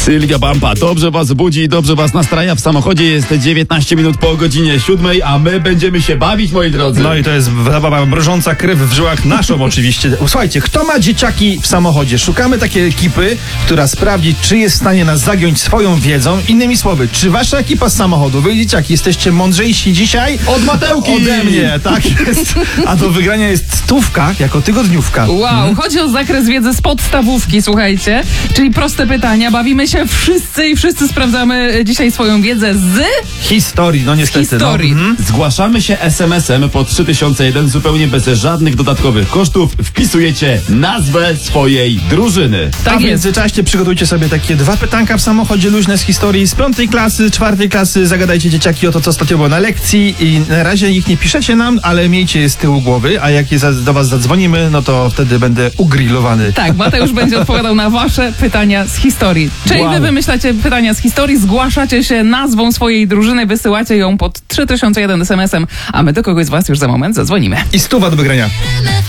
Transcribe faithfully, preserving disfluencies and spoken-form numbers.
Sylwia Bampa dobrze was budzi, dobrze was nastraja. W samochodzie jest dziewiętnaście minut po godzinie siódmej, a my będziemy się bawić, moi drodzy. No i to jest zabawa mrożąca krew w żyłach naszą oczywiście. Słuchajcie, kto ma dzieciaki w samochodzie? Szukamy takiej ekipy, która sprawdzi, czy jest w stanie nas zagiąć swoją wiedzą. Innymi słowy, czy wasza ekipa z samochodu, wy dzieciaki, jesteście mądrzejsi dzisiaj? Od Mateuki! Ode mnie, tak jest. A do wygrania jest stówka jako tygodniówka. Wow, hmm. chodzi o zakres wiedzy z podstawówki, słuchajcie. Czyli proste pytania, bawimy się wszyscy i wszyscy sprawdzamy dzisiaj swoją wiedzę z... historii, no niestety. Historii. No. Mhm. Zgłaszamy się es em esem po trzy tysiące jeden zupełnie bez żadnych dodatkowych kosztów. Wpisujecie nazwę swojej drużyny. Tak A w jest. międzyczasie przygotujcie sobie takie dwa pytanka w samochodzie luźne z historii z piątej klasy, czwartej klasy. Zagadajcie dzieciaki o to, co ostatnio było na lekcji i na razie ich nie piszecie nam, ale miejcie je z tyłu głowy, a jak je za, do was zadzwonimy, no to wtedy będę ugrillowany. Tak, Mateusz będzie odpowiadał na wasze pytania z historii. Czyli Wow. wy wymyślacie pytania z historii, zgłaszacie się nazwą swojej drużyny, wysyłacie ją pod trzy tysiące jeden es em esem, a my do kogoś z was już za moment zadzwonimy. I stuwa do wygrania.